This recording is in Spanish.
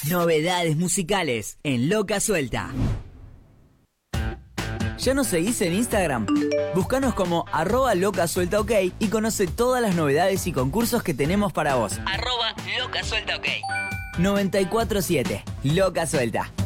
Novedades musicales en Loca Suelta. ¿Ya nos seguís en Instagram? Búscanos como @locasueltaok y conoce todas las novedades y concursos que tenemos para vos. @locasueltaok. 94.7 Loca Suelta.